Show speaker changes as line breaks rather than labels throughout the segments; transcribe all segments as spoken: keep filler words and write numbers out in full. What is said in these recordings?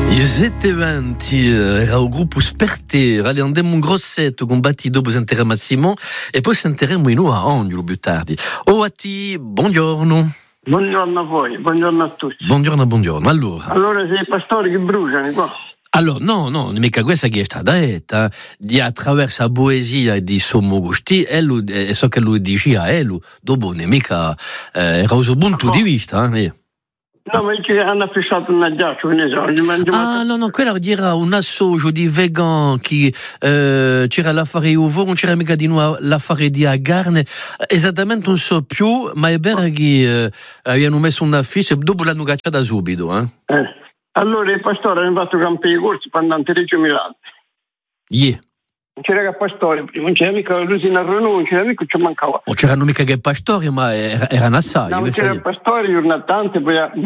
sette e venti era il gruppo Sperte, andiamo un grossetto con batti dopo sentiremo a Simon e poi sentiremo in a Angelo più tardi. Oh a ti, buongiorno.
Buongiorno a voi, buongiorno a tutti.
Buongiorno, buongiorno. Allora,
allora sei i pastori che bruciano qua?
Allora, no, no, mica questa che è stata detta, di attraverso la poesia di Sommo Gusti, e, lui, e so che lui dice a lui, dopo non è mica, eh, era un suo punto di vista, eh.
No, ma che hanno fissato un aggiaccio, ne so.
Ah, no, no, quello era un associo di vegan che eh, c'era l'affare uovo, non c'era mica di nuovo l'affare di carne, esattamente non so più, ma è vero che eh, avevano messo una fissa e dopo l'hanno cacciata subito, eh.
eh. Allora i pastori hanno fatto campi di corsi per andare a Reggio Milano.
Yeah.
Non c'era che pastori prima, non c'era mica l'usina Renault, non c'era mica ci mancava.
Non c'erano mica che pastori, ma era, erano assai.
No, c'era pastori, giornatante,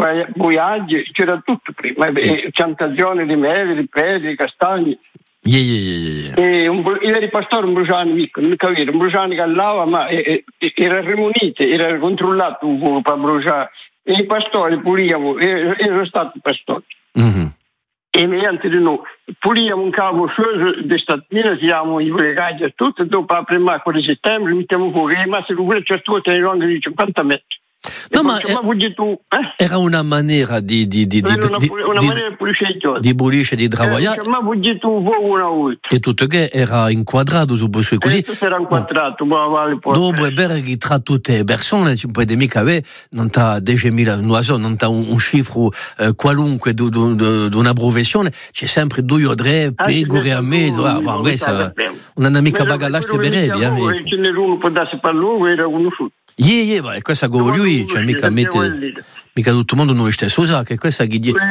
voyaggi, c'era tutto prima, yeah. Piantagioni di mele, di peli, di castagni.
Yeah, yeah, yeah, yeah.
E un, i pastori non bruciavano mica, non mi capire, non bruciavano che all'ava, ma eh, eh, era rimunito, era controllato un po' per bruciare. E i pastori pulivano, erano stati pastori.
Mm-hmm.
E mediante di noi puliamo un cavo sceso di stamattina, siamo i legaggi e tutto, dopo la prima di settembre mettiamo fuori, e ma se lo vuole certo te ne longo di cinquanta metri.
No, ma è,
tu, eh?
era una maniera di di di di
una,
di,
una
di,
maniera di
di pulisce di travagliare.
Eh, ma tu una volta.
E tutto che era inquadrato su così.
E tutto era inquadrato,
no.
Vale,
dopo è vero che tra tutte le persone ci può mica avere non t'ha diecimila, non so, non t'ha un, un cifro eh, qualunque di una professione, c'è sempre due o tre pecore a mezzo, ah, ma questa non è mica bagalastre berelli, eh.
Ce n'era uno per darsi per lui, era conosciuto.
Yeah, yeah, ma questa con lui, cioè mica mette, mica tutto il mondo non è stesso, sa che questa che dice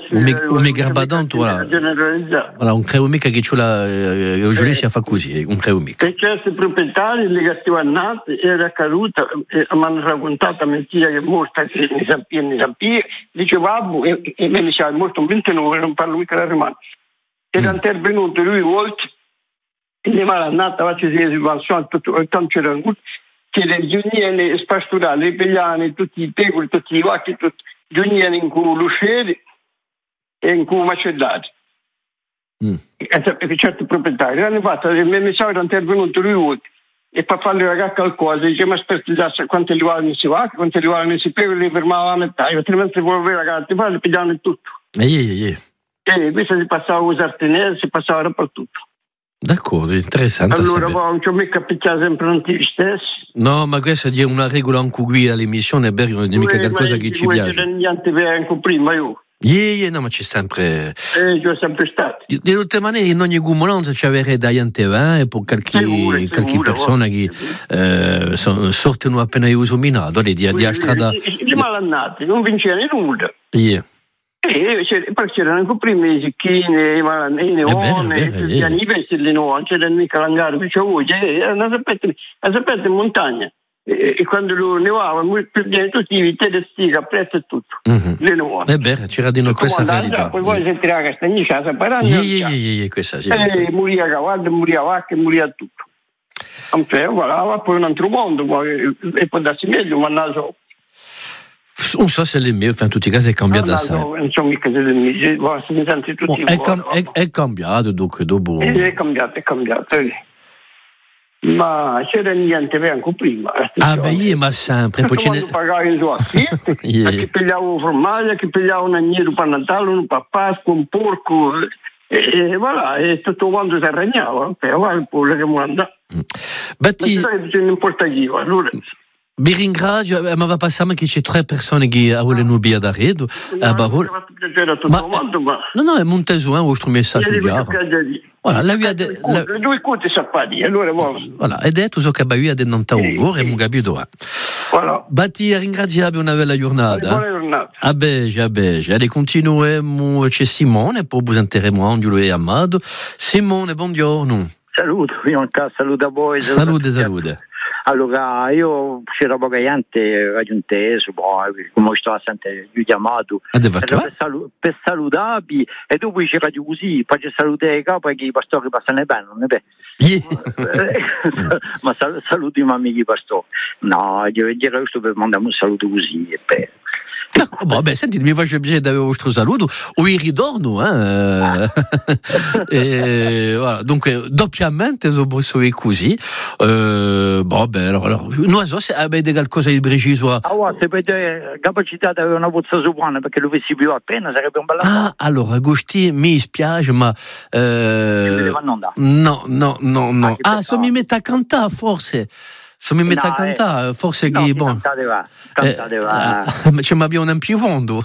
un mica garbadanto, voilà, voilà, non credo mica che c'è la giustizia fa così, non credo mica.
E questi proprietari legati a nati era accaduta, mi hanno raccontato mentira che morta che ne sapeva, ne sapeva, diceva e, e me ne sa molto ventinove, non parlo mica da rimane. Era intervenuto lui volta, e ne va andata, faccio di esibizione, tanto c'era un che le giuniene pastorali, i pegliani, tutti i pecori, tutti i vacchi, tutti giuniene in cui l'uscieri e in cui macellati. Mm. E certi proprietari hanno fatto, il mio messaggio era intervenuto lui e per fargli ragare qualcosa, dice ma aspettasse quante li vanno si vacchi, quante li vanno si pecori, li fermava a metà, altrimenti volevo ragazzi, poi li pigliavano tutto.
E yeah, yeah.
E questo si passava a usare tenere, si passava dappertutto.
D'accordo, interessante.
Allora, non ci ho mica picchiare sempre non ti stessi.
No, ma questa è una regola anche qui all'emissione, è vero, non è mica qualcosa che ci piace.
Ma niente anche prima io.
Yeah, yeah, no, ma c'è sempre.
Eh, c'è sempre stato.
Di, di tutte maniere, in ogni comunanza ci avere dagli anteventi e poi qualche, qualche persona che eh, so, sortono appena uso minato, di, di, di a strada.
I malannati, non vincevano nulla.
Yeah.
E perché c'erano anche prima i zicchini, i malanini, i neone, gli anivesti di nuovo, c'erano mica l'angaro, erano sapete in montagna. E, e quando lo nevava, tutti i tedeschi, a prezzo e tutto, mm-hmm. Le nuove.
È vero, c'era di noi questa realtà.
Poi poi si tirava la castagniccia, si parava.
Yeah, yeah, yeah, questa sì.
E moriva cavallo, moriva vacca, moriva tutto. Cioè, voilà, poi un altro mondo, poi, e poi darsi meglio, ma non so.
Non so se le mie, in tutti i casi è cambiato assai.
No, non so mica se le mie, si sente tutti
oh, è, cam- è, è cambiato, dunque, dopo.
È, è cambiato, è cambiato. Ma c'era niente anche prima.
Ah, beh, io ma sempre.
Poi quando pagavi il suo affitto, yeah. Chi pigliava un formaggio, chi pigliava un agnello per Natale, un per Pasqua, un porco. E, e voilà, e tutto quanto si arregnava. E voilà, poi che mi andava.
Batti.
Ma non importa chi, allora.
Vi ringrazio, ma va passare che c'è tre persone che vogliono via da Redo a Barolo. Ma,
ma...
No, no, è Montesu, un vostro messaggio chiaro. Voilà, la via de, la...
due conti sapati, allora
voilà, ed è tutto che via del non taugore e mon capito.
Voilà.
Batti, ringraziamo una bella giornata.
Buona giornata.
A bege, a bege. Allez, continuiamo, c'è Simone, poi vi sentiremo Angelo e Amado. Simone, buongiorno.
Saluto, io anche saluto a voi.
Salute, salute.
Allora, io c'era poca gente raggiunteso, come sto sempre chiamato per, salu- per salutarvi e dopo c'era così, poi ci salutare i capi che i pastori passano bene, non è vero? Yeah. Ma sal- saluti i miei amici pastori. No, io direi questo per mandare un saluto così e beh.
Boh, beh, senti, mi faccio piacere del vostro saluto, o il ritorno, eh? E, voilà, dunque, doppiamente so posso dire così. Eh, boh, beh, allora, non so se avete qualcosa di preciso.
Ah, guarda, se avete capacità di avere una pozza su buona, perché lo avessi più appena, sarebbe un bel lavoro.
Ah, allora, Agostino, mi spiace, ma... Eh, no, no, no, no. Ah, ah se mi metto a cantare, forse... Se mi metto no, a cantare, eh, forse
no,
che... Bon,
cantate va, cantate eh, va.
Eh, ce m'abbiamo un più fondo.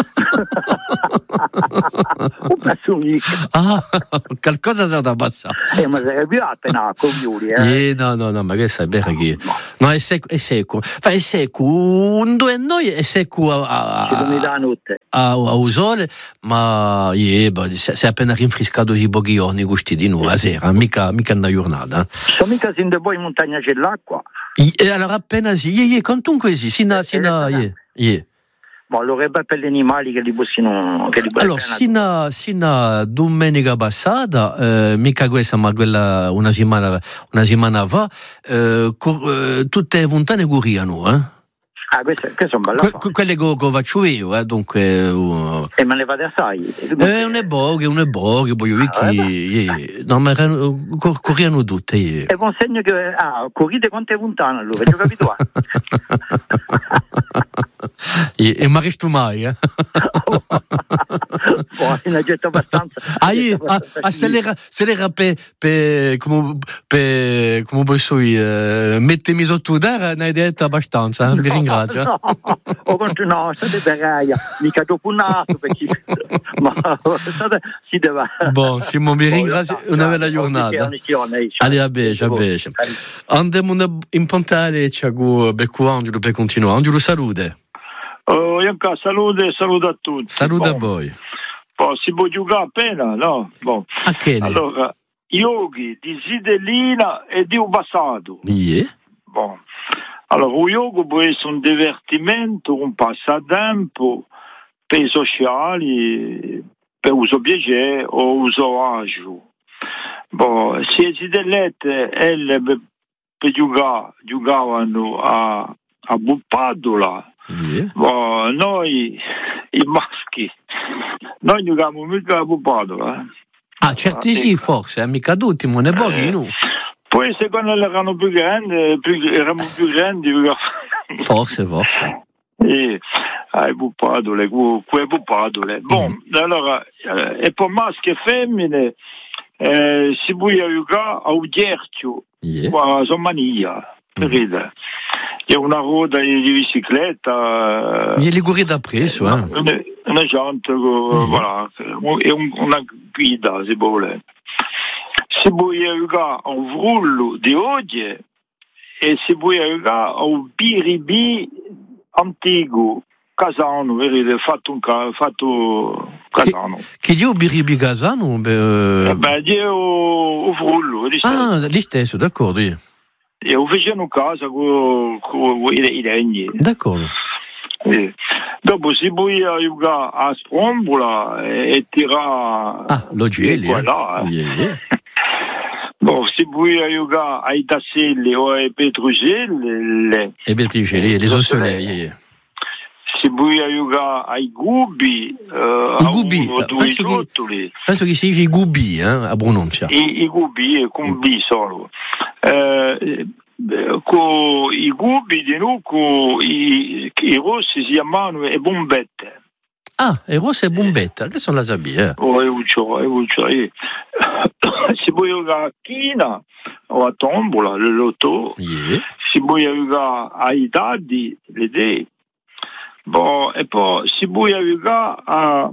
Ah, qualcosa si è da passare.
Eh, ma sei più appena con Giuli, eh?
eh? No, no, no, ma che sai bene che... No, è secco, è secco. Fa, è secco, due noi è secco a...
Ci sono da notte.
A, a usole, ma yeah, si è appena rinfrescato i pochi giorni, questi di nuovo, a sera, mica, mica una giornata.
Sono mica sin de poi in montagna c'è l'acqua.
E allora appena sì, yeah, yeah, comunque sì, sino a... Yeah, yeah.
Ma allora è per gli animali che li possono... Che li
allora, sino, sino a domenica passata, eh, mica questa, ma quella una settimana, una settimana fa, eh, co- eh, tutte le fontane corriano, eh?
Ah, queste, queste sono belle.
Que- quelle che co faccio io, eh, dunque... Uh,
e me le fate assai?
Eh, un e boghe, un e boghe, poi io ah, yeah. No, ma erano, cor- corriano tutte. Yeah.
È un segno che... Ah, corrite quante fontane allora, ho capito?
e, e ma resto mai, eh?
Poi ne getto abbastanza.
Ah, io, ah, ah, se l'era, se l'era per, per, come, per, come posso dire, mettermi sotto terra, ne hai detto abbastanza, eh? Mi no, ringrazio.
No, o contro no, state per aia, mica dopo un nato, perché, ma state, si deve...
Bon, Simone, mi ringrazio, una bella giornata. Allez, a bece, a bece. Andiamo in pontale, ci auguro, becco Angelo per continuare. Angelo, salute.
Oh, Ianca, salute, saluto a tutti.
Saluto bon. A voi.
Poi si può giocare appena, no? Bon.
A che ne?
Allora, yogi di Sidellina e di un passato.
Yeah.
Bon. Allora, il yoga può essere un divertimento, un passatempo per i sociali, per uso piacere o uso agio. Bon, se i Sidellette, elle, per giocare, giocavano a, a Buppadola.
Yeah.
Bon, noi i maschi noi giocavamo mica a Buppadola. Eh.
Ah, certi sì, forse, mica tutti, ma ne pochino.
Eh, poi secondo me erano più grandi, più, erano più grandi.
Forse, forse.
E ai Buppadole, quelle Buppadole. Bon, mm. Allora, eh, e poi maschi e femmine eh, si può giocare a un ghiaccio,
yeah.
a Somania, per mm. C'è una ruota di bicicletta.
Il liguri da preso, eh?
Una, una jante, mm. voilà, e un, una guida, se vuole. Si può giocare a un rullo di oggi e si può giocare a un biribi antico, casano, vedete, fatto un fatto casano.
Che dio biribi casano?
Beh, eh beh io un rullo.
Ah, lì stesso, d'accordo. Io.
E lo facevano a casa con, con i legni.
D'accordo.
E dopo si può giocare a sprombola e tirare.
Ah, lo geli.
Voilà.
Eh. Yeah, yeah.
Bon, si può giocare ai tasselli o ai petrugelle.
I petrugelle, le ossole. Yeah, yeah.
Si può giocare ai gubi. Uh,
I gubi. Penso che, penso che si dice i gubi, eh, a pronuncia.
I, i gubi, con mm. B solo. Eh, con i gubi di noi, con i, i rossi si chiamano le bombette.
Ah, le rosse e bombette, che sono le sabie? Eh?
Oh, io c'ho, io c'ho. Si può giocare a china o a tombola, le lotto.
Yeah.
Si può giocare ai dadi, le dei. Bon, e poi si può giocare a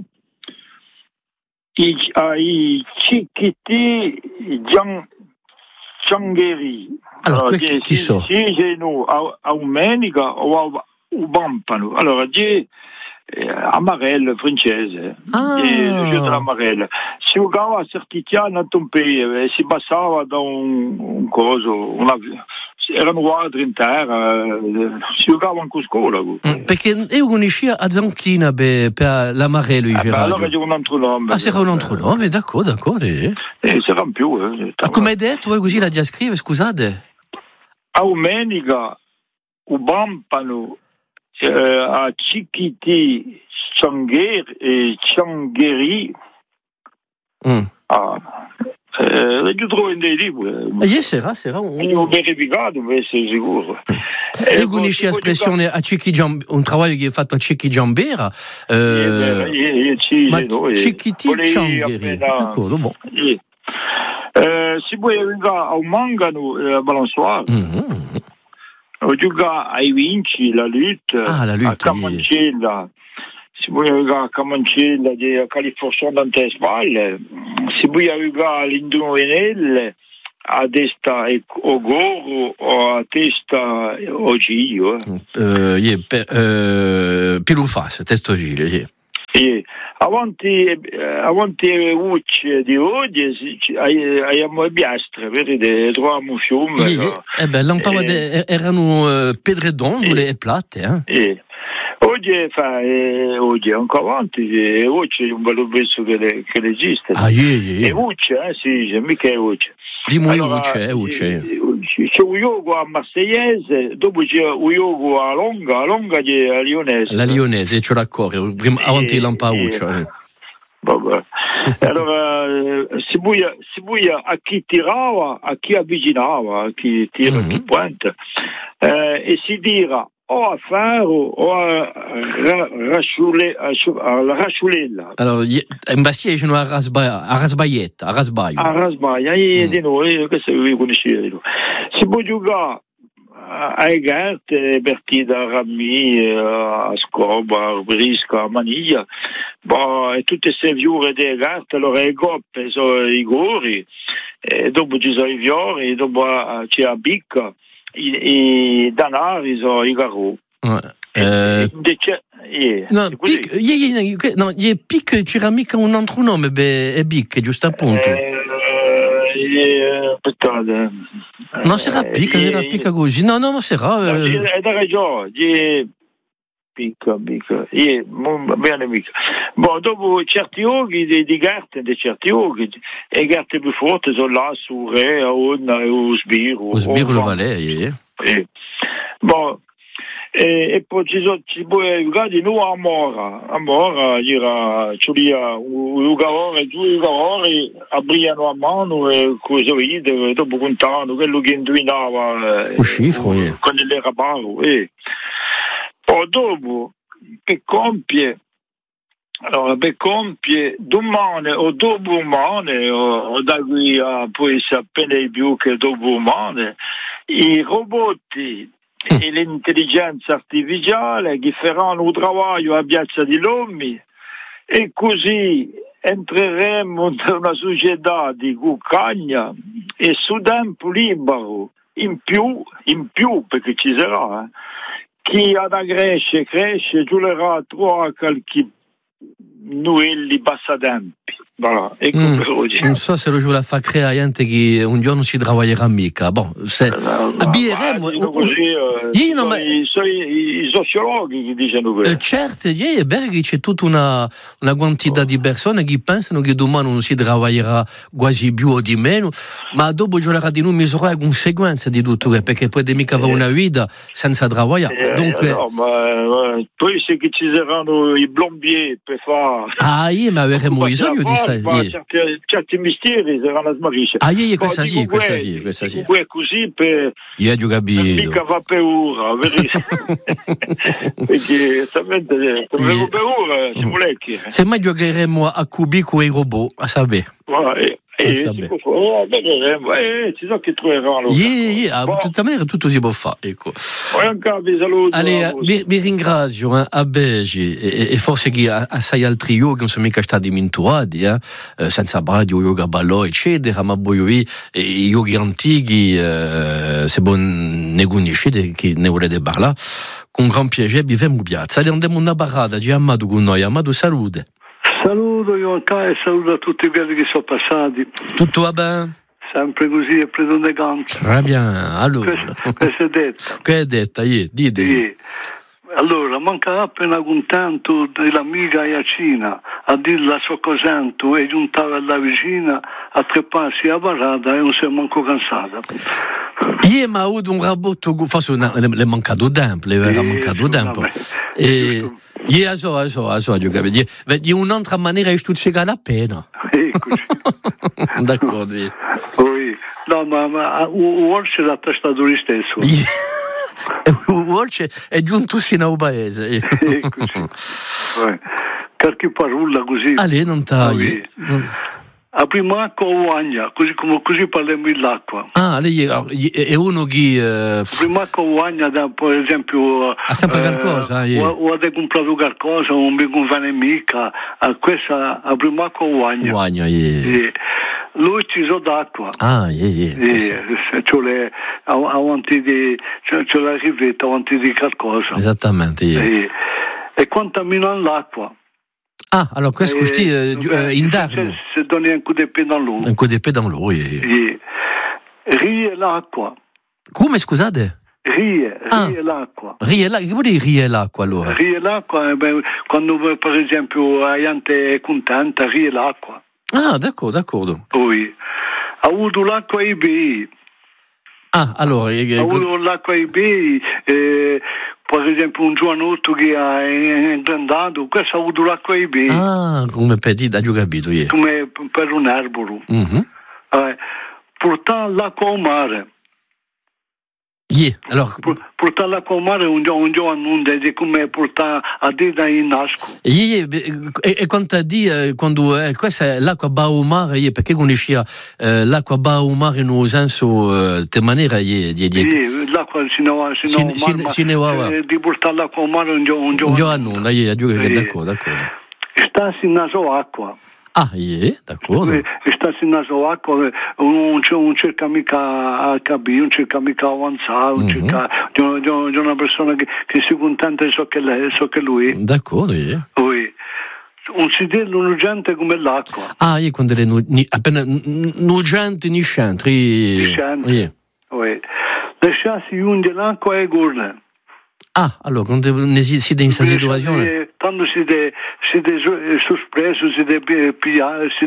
i, ai cicchiti gian, ciangheri.
Allora, allora chi, chi so?
Sì, sì, no, a, a Umenica o a Ubampano. Allora, c'è eh, amarelle francese,
ah.
il gioco dell'amarelle. Si giocava a Sertiziano a Tompei, si passava da un, un coso, una, erano quadri in terra, si giocava anche a scuola.
Mm, perché io conoscevo a Zanchina per, per l'amarello in
eh,
Gerardo.
Allora c'era un altro nome.
Ah, c'era un altro nome, d'accordo, d'accordo. Eh,
eh c'era più. Eh,
ah, come hai detto, voi così la già scrive, scusate?
A Umenica, Ubampano eh, a Chiquiti Changheri e Changheri.
Mm.
Ah, eh, le trovo in dei libri.
E sarà, sarà un...
Ho verificato per essere sicuro.
E conosci l'espressione a Cicchi Giambera, un lavoro che hai fatto a Cicchi Giambera,
eh,
ma Chiquiti Changheri, d'accordo, boh.
Eh, si può giocare a un mangano e a balançoire,
Mm-hmm.
o giocare ai vinci, la lutte,
Ah, la lutte,
a Camancella, si può giocare a Camancella di California Dante Spalle, si può giocare all'Indovinelle, a testa o Goro o a testa o Gio.
Uh, yeah, per, uh, Pilufas, testo Gile, yeah.
E avanti avanti ucce di oggi abbiamo biastre, vedete, troviamo fiume.
Yeah, eh beh, l'anpava de, erano uh, pedredondole e plate, eh?
E oggi fa eh, oggi ancora avanti e oggi è un bello pezzo che, le, che esiste.
Ah, yeah, yeah.
E ucce, eh, sì, mica è ucce.
Dimmi allora, ucce, è ucce.
C'è un yoga a Marseillese, dopo c'è un yoga a Longa, a Longa c'è a Lionese.
La Lionese, ce la corre, prima, avanti l'ampa ucce. Eh.
Vabbè. Allora, eh, si buia, si buia a chi tirava, a chi avvicinava, a chi tira, mm-hmm. a chi pointe, eh, e si dirà o a ferro o a rasciulella.
Allora, in Bastia c'è una rasbaietta, a rasbaio.
A rasbaia, e di noi, questo vi conoscete. Si può giocare a Egerte, Bertida, Rami, a Scoba, a Brisca, a Maniglia, bah, e tutte queste viure di Egerte, allora i goppe sono i gori, e dopo ci sono i fiori, dopo c'è la bicca, i, i danari sono i garò.
Eh,
yeah,
no, pic, yeah, yeah, no, yeah, pic c'era mica un altro nome, beh, è bic, giusto appunto.
Eh, eh, aspettate.
Non sarà pic,
eh,
era pic così. No, no, non sarà.
Eh. No, è da ragione, yeah, pic, pic, yeah, bene mica. Boh, dopo certi oghi di, di Garte, di certi oghi, e Garte più forti sono là, su Re, a Onna e o Sbiro.
O Sbiro lo Valais, yeah.
Eh. Boh. E, e poi ci sono ci può giocare di nuovo a Mora a Mora era c'è lì un giocatore due giocatori apriano a mano e così via dopo contano quello che indovinava
un cifro eh,
con le rabaro e poi dopo che compie allora per compie domani o dopo domani o, o da qui a poi sapere più che dopo domani i robotti e l'intelligenza artificiale che faranno un lavoro a Piazza di Lommi e così entreremo in una società di cuccagna e su tempo libero in più, in più perché ci sarà eh, chi ha da crescere cresce giurerà trovare qualche noelli passatempi. Voilà, ecco mm, per oggi.
Non so se lo giuro la fa creare gente che un giorno si lavorerà mica. Bon, se
no,
abbieremo
i sociologhi che dicono questo.
Eh, certo, è vero che c'è tutta una, una quantità oh. di persone che pensano che domani non si lavorerà quasi più o di meno, ma dopo giurerà di non misurare le conseguenze di tutto, perché poi di mica va una vita senza lavorare.
Eh,
Dunque,
no, ma eh, poi se che ci saranno i plombier per fare.
Ah, io ma avremo bisogno di
Ma certi, certi misteri saranno smarrisce.
Ah, io questa sì, questa sì, questa sì.
È così per
io ho capito.
Mica fa paura, perché sapete, avevo paura, si vuole che.
Se mai giocheremo a cubico e robot, a sapere.
Eh, si può fare, eh, ci sono che troveranno.
Yeah, yeah, bon. Tutta maniera tutto si può fare, ecco.
Vi saluto.
Allora, vi, vi ringrazio eh, a Begi e, e forse che assai altri yoga non sono mica stati mintuati, eh, senza radio, yoga ballo, eccetera, ma poi i yogi antichi, eh, se bon ne conoscete, che ne volete parlare, con gran piacere vi fermo piazza. Allora andiamo una barrata di Amadou con noi. Amadou, salute.
Saluto io anche e saluto a tutti quelli che sono passati.
Tutto va bene?
Sempre così, è predondegante.
Très bien, allora.
Questo è detta.
Che è detta, yeah, dite.
Yeah. Allora, manca appena contento dell'amica Iacina, a dire la sua cosento e giuntava alla vicina a trepparsi a parata e non siamo ancora cansata.
Io mi ho avuto un rabotto, forse le è mancato tempo, le era mancato tempo. E io so, so, so, di un'altra maniera di studiare la pena. D'accordo.
Oui. No, ma, ma Walsh era stato lui stesso.
Walsh è giunto sino a un paese.
Eccoci. Qualche parola così.
Ale, non tagli.
A prima acqua o agna, così come così parliamo dell'acqua.
Ah, lei è uno che eh,
prima acqua o agna, per esempio,
ha sempre eh, qualcosa,
o, o ha comprato qualcosa, non mi conviene mica, a questa a prima acqua o agna.
O agna, yeah.
Lui ci so d'acqua.
Ah, yeah, yeah.
Cioè, avanti di, c'è la rivetta avanti di qualcosa.
Esattamente, yeah.
E, e contamina l'acqua.
Ah, allora questo così eh, eh, indarno.
Se doni un coup d'épée dans l'eau.
Un coup d'épée dans l'eau, oui.
E rie l'acqua.
Come, scusate?
Rie,
ah,
rie l'acqua.
Rie l'acqua, che vuol dire rie l'acqua allora?
Rie l'acqua, eh, beh, quando per esempio la gente è contenta, rie l'acqua.
Ah, d'accordo, d'accordo.
Oui. Ha avuto l'acqua ai bei.
Ah, allora...
Eh, ha avuto l'acqua ai bei, eh, per esempio un giovanotto che ha ingrandato, questo ha avuto l'acqua ai bei.
Ah, come per dire, ho capito, yeah.
Come per un albero.
Mm-hmm.
Eh, portare l'acqua al mare.
Yeah. Allora,
portare l'acqua al mare un giorno, un giorno è come portare a dita in nasco.
Yeah, e, e quando di quando eh, questa è l'acqua va al mare, yeah, perché conoscia eh, l'acqua va al mare in un senso eh, di maniera yeah, yeah, yeah.
Yeah, l'acqua si ne va, si ne va, si ne va di portare l'acqua al mare un giorno, un giorno.
Un giorno, no, yeah, d'accordo, d'accordo.
Sta in naso acqua.
Ah, yeah, d'accordo.
Sta in naso acqua, non cerca mica a capire, non cerca mica avanzare, non cerca di una persona che, che si contenta di ciò che lei, so che lui.
D'accordo, yeah.
Oui. Un sidello urgente come l'acqua.
Ah, io quando le nu, ni, appena urgente ni scentri.
Ni scentri. Yeah. Oui. Lasciarsi unge l'acqua e gorne.
Ah, allora, quando si è in questa situazione...
Quando si è sospreso, si è pigliato, si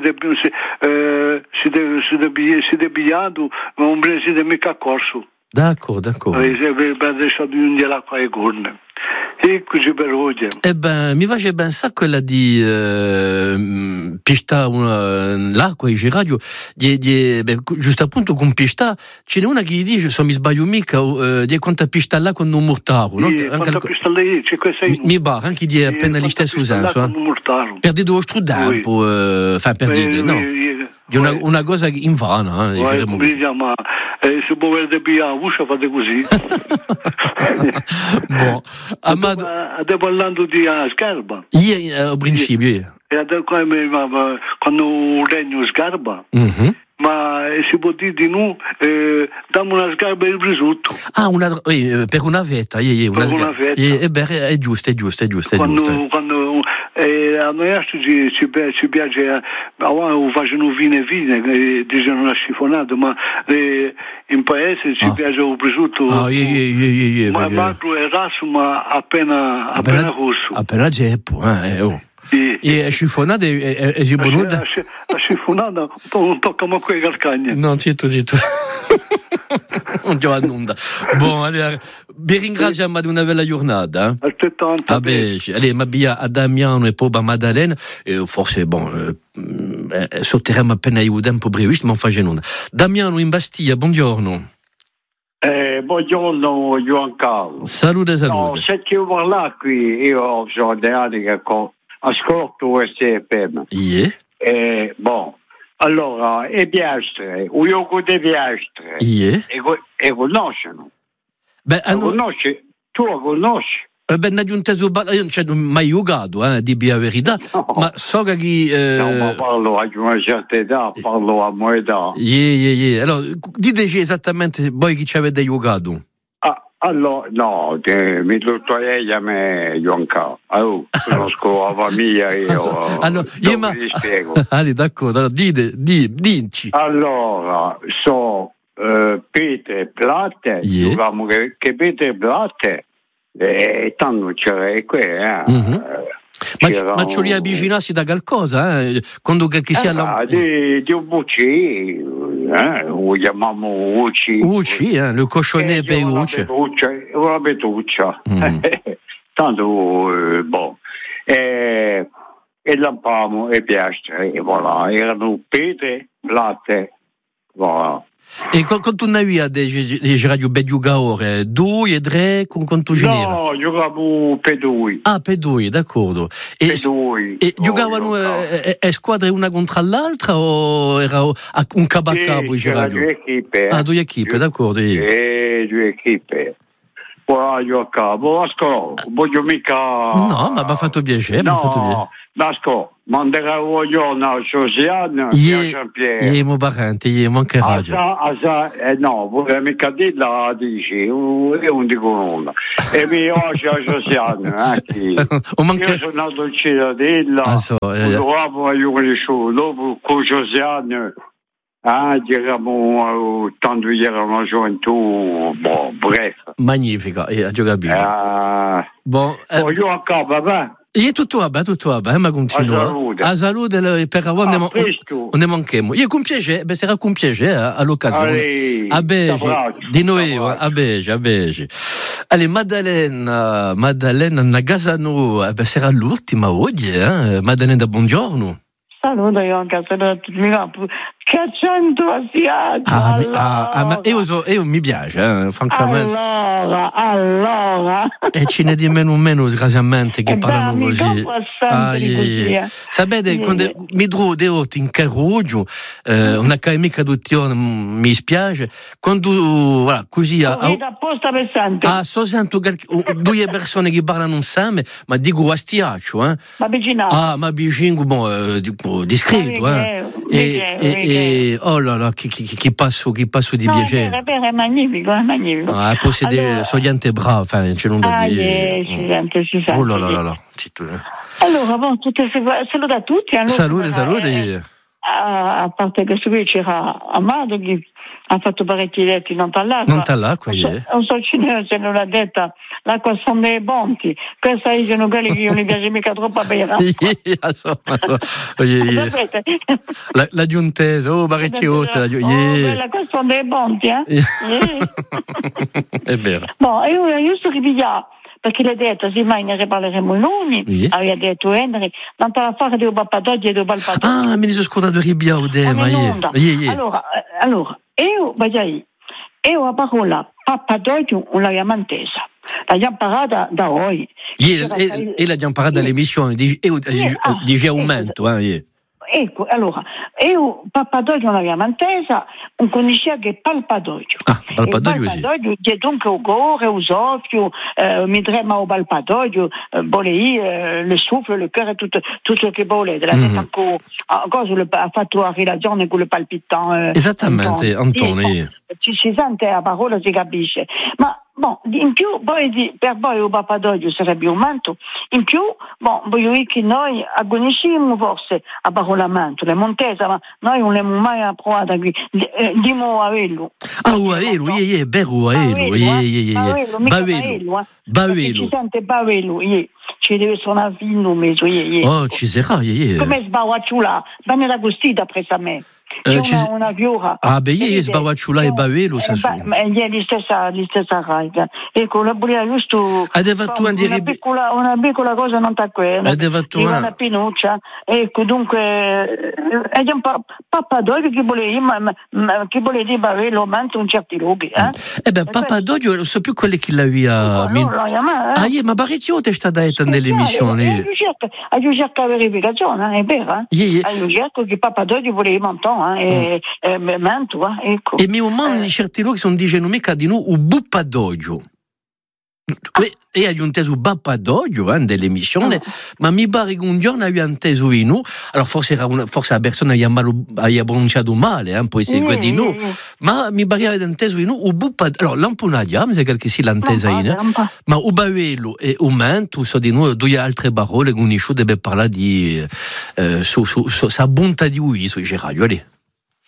è pigliato, non si è mica accorso.
D'accordo, d'accordo.
Per lasciare unge l'acqua e gorne. E così per oggi.
Eh ben, mi face pensare a quella di eh, pista una, l'acqua in radio, di, di, beh, giusto appunto con pista, ce n'è una che dice, se mi sbaglio mica, eh, di quanto pista l'acqua non mortaro. No?
Sì, quanta pista lei, c'è questa
mi, mi bar, anche di appena gli stesso senso. Eh? Perdete vostro tempo, eh, fa perdete, no? È una, una cosa invana. Eh,
Vai, ma eh, se può vedere via la voce fate così.
Bon.
Amado... Stiamo parlando di uh, scarpa.
Io, al principio, io.
E adesso quando regno scarpa, mm-hmm. ma si può dire di noi, eh, dammi una scarpa di prosciutto.
Ah, una, eh, per una vetta, yeah, yeah, una
per una vetta.
Yeah, è, beh, è giusto, è giusto, è giusto. È
quando,
giusto.
Quando eh, a noi ci, ci, ci piace, eh, facciano vino e vino, eh, dicono una scifonata, ma eh, in paese ci ah. piace il prosciutto.
Ah, yeah, yeah, yeah, yeah,
ma
perché...
macro è raso, ma appena, appena, appena rosso.
Appena geppo, eh, oh.
Sì.
E scifonata è, è, è buonuta?
La scifonata non tocca ma quei calcagni.
No, zitto, zitto. Non ti annunda. Buon, allora, vi ringraziamo di una bella giornata. Eh?
Altrettanto.
Ah, beh, allora, ma via a Damiano e poi a Maddalena, e forse, bon, eh, sotterremo appena io tempo brevissimo, ma non fa nulla. Damiano in Bastiglia, buongiorno.
Eh, buongiorno Giancarlo.
Salute, salute.
No, se ti parla qui, io ho dei anni che ascolto S F M.
Yeah.
Eh, bon. Allora, e Piastre, un gioco di Piastre.
Yeah.
E, e conoscono.
Beh, hanno...
conosci? Tu lo conosci?
Eh, beh, non ho non c'è mai giocato, eh, di via verità, no. Ma so che... Eh...
No, ma parlo a una certa età, parlo a mia età.
Yeah, yeah, yeah. Allora, diteci esattamente voi chi ci avete giocato.
Allora, no, te, mi tutto lei a me, Giancarlo. Allora, conosco la famiglia io.
Allora, io ma...
vi spiego.
Allora, d'accordo, allora, dite, di, dici.
Allora, so uh, Peter Platte, yeah. Diciamo che, che Peter Platte, eh, tanto c'era qui, eh. Mm-hmm.
Ma, ma ci li avvicinassi da qualcosa, eh? Quando che sia
eh,
la...
di, di un bucci, eh? Lo chiamiamo Ucci.
Ucci, eh? Le cochonè per Ucci.
Una betuccia. Mm. Tanto, eh, boh. Eh, e lampamo e piastre, e voilà. Erano pete, latte, voilà.
E quando tu andavi a giocare per giocare, due e tre, con tu geniera?
No, giocavo per due.
Ah, per due, d'accordo. E,
per due.
E giocavano eh, eh, squadre una contro l'altra o era un capo a capo?
C'era due equipe.
Ah, due equipe, d'accordo.
Eh, due equipe. Poi io a capo, Asco, voglio mica...
No, ma mi ha fatto piacere,
no,
mi ha fatto piacere.
Asco, manderò io a Josiane e a Jean-Pierre.
Io mo parente, io manca raggio.
Asa, eh no, vorrei mica dirla, dici, io non dico nulla. E mi oggi a Josiane, eh, io sono nato in Cittadella,
ah, so, eh,
dopo io conosciuto, dopo con Josiane... Ah, diciamo, tanto era una gioventù, boh, bref.
Magnifica, e ha giocato.
Ah,
bon, eh,
oh, io a capo, va.
E tutto va bene, tutto va bene, ma continua.
A salute.
A salute, per ora
ah,
non ne manchiamo. Io con piacere, beh, sarà con piacere all'occasione. A beige, di noi, a beige, a beige. Allez, Maddalena, Maddalena Nagasano, beh, sarà l'ultima oggi, eh? Maddalena, buongiorno.
Saluto io anche a tutti i miei che accento asiatico.
Ah,
allora.
ah, ma io, so, io mi piace, eh, francamente.
Allora, allora.
E ce ne di meno o meno, sgraziamente, che parlano così.
Ah, yeah,
yeah. Sapete, yeah, quando yeah. mi trovo di oggi in Carruggio, eh, una accademia d'adozione mi spiace, quando, voilà, così...
Oh, a, apposta per sento.
Ah, so sento due persone che parlano insieme, ma dico astiaccio, eh.
Ma vicino.
Ah, ma vicino, bon, eh, dico, discreto, eh. E, e, e oh là là, chi, chi, chi passo, chi passo di
no,
piacere.
È vero, è magnifico, è magnifico.
Ah, possedere, allora... so gente brava, enfin, c'è non da
ah,
dire.
Yeah, si sente, si sente.
Oh là là là là.
Allora, bon, tutte se... saluto a tutti. Allora,
salute, salute.
Eh, a, a parte questo qui c'era Amado che ha fatto parecchi letti non dall'acqua.
Non dall'acqua,
yeah. Un so cinese non l'ha detta, l'acqua sono dei bonti. Questa è sono quelli che non mi piace mica troppo a bere.
Yeah, so, so. Oh, yeah, yeah. La, la giuntese, oh, parecchie volte. La
giuntese. Oh, questa sono dei bonti, eh? Yeah.
È vero.
Bon, io, io sto ripigliando. Perché l'ha detto, sì, ma ne riparleremo noi, yeah. Aveva detto Henry, non te la fare di un pappadoglio e di un palpadoglio.
Ah, mi sono scordato di Ribiaude, ma yeah. Yeah, yeah.
Allora, allora, io, vai, io la parola pappadoglio non l'abbiamo intesa, l'abbiamo imparata da voi.
Yeah, e, e l'abbiamo imparata all'emissione, di, e, yeah. ah, di aumento, eh, yeah.
Ecco, allora, io pappadoglio non l'abbiamo intesa, un conosceva che palpadoglio.
Ah, palpadoglio sì.
Palpadoglio è dunque il cuore, il soffio, eh, mi trema il palpadoglio, eh, volei, eh, il souffle, il cuore, tutto, tutto che volete. La mm-hmm. ancora, ancora ha fatto la relazione con il palpitant. Eh,
Esattamente, Antonio.
Ci si sente la parola, si capisce. Ma bon, in più, poi, per voi il pappadoglio sarebbe un manto, in più, bon, voglio dire che noi agonisciamo forse a parolamento, le montese, ma noi non l'abbiamo mai provato qui, dimo avello.
Ah, avello, yeah, yeah, bello avello, yeah, yeah, yeah.
Bavello, bavello. Ci sente bavello, yeah. Ci deve suonare fino, mezzo, yeah, yeah.
Oh, ci sarà, yeah, yeah.
Come sbavacciula, bene la gustita presa a me. C'è
eh,
una, una fiora.
Ah, beh, io sbavacciula e bavello, sa su.
Ma è la stessa, la stessa raga. Ecco, la bulia giusto.
Aveva tu
una piccola, una piccola cosa non ta quella.
Aveva tu
una pinuccia. Ecco, dunque, è un pappadoglio che voleva, ma, ma, ma che voleva dire bavello, manto un certi luoghi, eh?
Eh beh, pappadoglio, non so più quelli che l'aveva.
No, no, ma, eh.
Ah, yeah, ma parecchio te sta detta nell'emissione.
Ha cercato la verificazione, è vero? Ha cercato che pappadoglio voleva manto. E, mm. e, mento, ecco.
E mio mamma in certi luoghi sono dicendo mica di noi un buppadoglio. Ah. E hai inteso bappadoglio eh, dell'emissione, ah. ma mi pare che un giorno avevo inteso in noi, allora forse, era una, forse la persona aveva pronunciato male, eh, poi segue mm. di noi, ma mi pare che aveva inteso in noi un buppadoglio, allora l'ampunaglia, mi sa che si l'ha intesa in, eh, ma un bavello e un mento, so di noi, due altre parole che unisce deve parlare di, eh, su, su, su, sa bontà di lui, sui geragli, allez.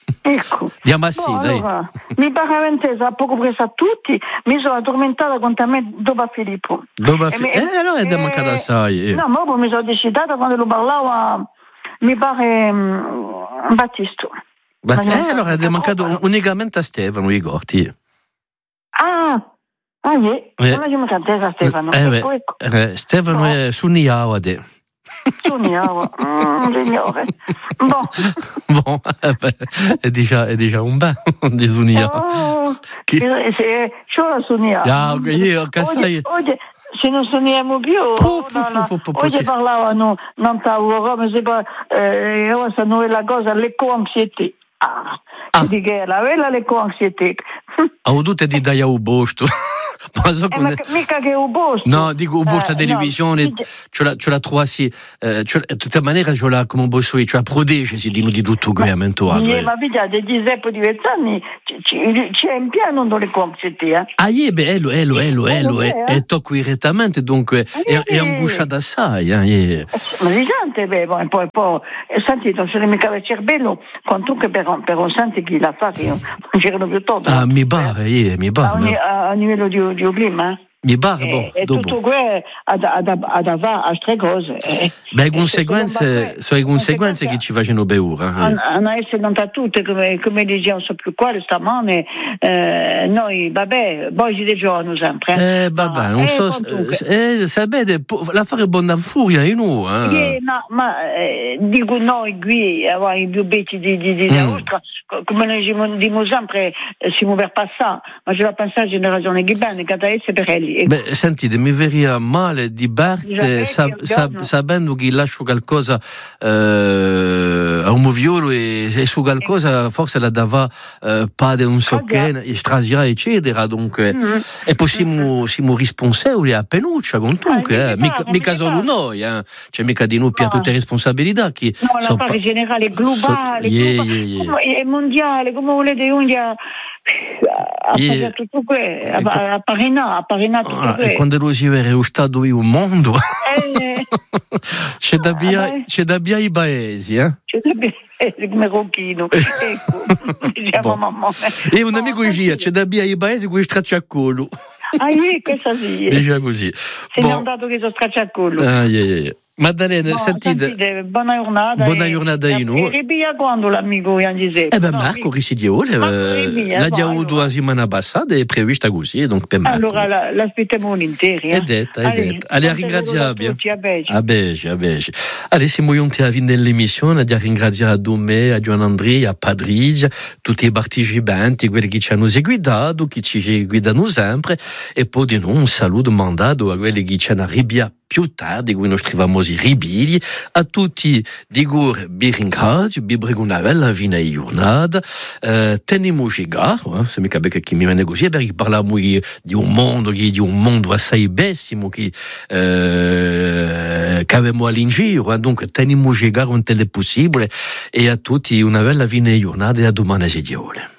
Ecco.
Di Amassi,
no,
dai.
Allora, mi pare intesa poco preso a tutti, mi sono addormentata con me dopo a Filippo.
Dopo a Filippo? Eh, allora è mancata assai. Eh.
No, ma poi mi sono decidata quando lo parlavo, mi pare um, Battisto.
Bat- eh, allora è mancato unicamente a Stefano Igorti.
Ah, ah, yeah. eh. Non è mancata a Stefano.
Eh,
ecco, ecco.
Eh, Stefano no. È su Niawade.
Suoniamo, mm, signore. Bon.
Bon, eh beh, è già, è già un bel di suoniamo.
Oh, che... se, ce la suoniamo.
Ja, io,
oggi, oggi, se non suoniamo più, oh, no, no. Oggi parlavano, non stavo come se eh, ora nuova cosa, l'eco-anxietà. Ah, ah. Di che era, quella l'eco-anxietà.
Ho tutte di dai a Ubosto.
Ma so eh, ma mica che Ubosto.
No, dico Ubosto a televisione, no. ce la, ce la trovassi, eh, di tutta maniera ce la come Ubosto, ce la protegge, si dicono di tutto qui a mentuato.
Ma, eh. ma vedi, di Giuseppe di vent'anni c'è in piano non le concetti,
ah, eh, beh, ello, ello, ello, ello, e tocco direttamente, dunque, è, è angosciata assai, eh.
Ma di gente, beh, poi, poi, poi, senti, non se ne mica il cervello, quanto che per, per un santi chi l'ha fatto, non c'erano più tutto.
Ah, mi pare, eh, mi pare.
A, a livello di di Oblima.
Mi pare, boh,
e tutto questo ad ad va a tre cose.
Beh, conseguenze, sono le conseguenze che ci facciano beura.
Non essere non tutte, come, come diciamo, so più quale stamane, eh, noi, vabbè, poi ci giorno sempre.
Eh, eh vabbè, non eh, so, eh, sapete, l'affare è buona furia, in noi.
Eh, no, ma eh, dico noi qui, i più becchi di, di, di mm. Ultra, come noi diciamo sempre, siamo per passare, ma je la penso a generazione che bene, che adesso per elli.
Beh, sentite, mi verrebbe male di Bert sab- sab- sapendo che lascio qualcosa eh, a un moviolo e, e su qualcosa forse la dava eh, pas di un so che, strasia eccetera, dunque mm-hmm. e poi siamo, siamo responsabili a penuccia con tutto, eh. mica, mica solo noi, eh. C'è mica di noi per tutte le responsabilità che
no, la so parte pa- generale globale, so, yeah, globale yeah, yeah. È mondiale, come volete un'ia a yeah. tutto questo, a, a Parina, a Parina tutto ah, questo.
Quando lo si vede lo stato di un mondo, eh, c'è da via, ah, c'è da via i paesi, eh?
C'è da via come Rocchino, ecco, diciamo mamma.
E un amico dice, c'è da via i paesi con il stracciaccolo.
Ah, sì, questa sì.
Dice così.
Se ne è andato che sono stracciaccolo.
Ah, yeah, yeah. Maddalena,
no,
sentite,
sentite, buona giornata.
Buona giornata a noi.
E via quando l'amico Gian Giuseppe?
Eh beh, no, Marco Risidiole, eh, la dia avuto la settimana passata è prevista così, donc per Marco.
Allora la, l'aspettiamo volentieri.
È detta, è detta. Allora, ringraziabile.
A Bege.
A Bege, a Bege. Allora, siamo giunti alla fine dell'emissione, a ringraziare a Domè, a Gian Andrea, a Padrigia, tutti i partecipanti, quelli che ci hanno seguito, che ci guidano sempre, e poi di nuovo un saluto mandato a quelli che ci hanno arrivato più tardi, qui noi scriviamo ribigli, a tutti dico vi ringrazio, vi prego una bella fine di giornata, eh, teniamo gigaro, eh, se mi capisce che mi viene così, perché parliamo di un mondo, di un mondo assai bellissimo, che, eh, che abbiamo all'ingiro, eh, dunque teniamo gigaro quanto è possibile, e a tutti una bella fine di giornata e a domani se Dio vuole.